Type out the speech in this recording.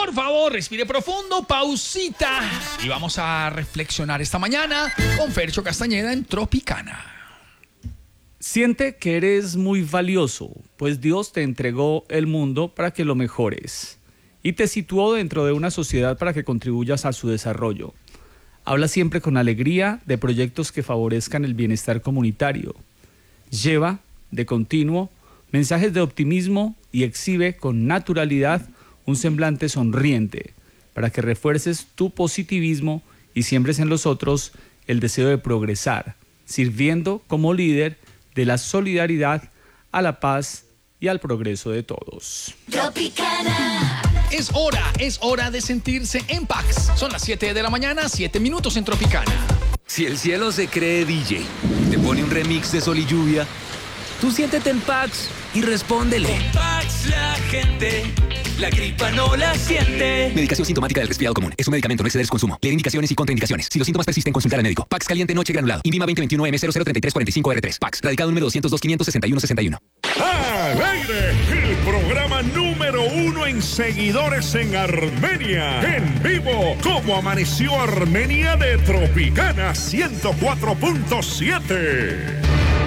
Por favor, respire profundo, pausita. Y vamos a reflexionar esta mañana con Fercho Castañeda en Tropicana. Siente que eres muy valioso, pues Dios te entregó el mundo para que lo mejores y te situó dentro de una sociedad para que contribuyas a su desarrollo. Habla siempre con alegría de proyectos que favorezcan el bienestar comunitario. Lleva, de continuo, mensajes de optimismo y exhibe con naturalidad un semblante sonriente para que refuerces tu positivismo y siembres en los otros el deseo de progresar, sirviendo como líder de la solidaridad a la paz y al progreso de todos. Tropicana. Es hora de sentirse en Pax. Son las 7 de la mañana, 7 minutos en Tropicana. Si el cielo se cree DJ, te pone un remix de Sol y Lluvia, tú siéntete en Pax y respóndele. Con Pax la gente, la gripa no la siente. Medicación sintomática del resfriado común. Es un medicamento, no exceder su consumo. Leer indicaciones y contraindicaciones. Si los síntomas persisten, consultar al médico. Pax caliente noche granulado. Invima 2021M003345R3. Pax. Radicado número 202-561-61. ¡Al aire! El programa número 1 en seguidores en Armenia. En vivo, ¿cómo amaneció Armenia de Tropicana 104.7?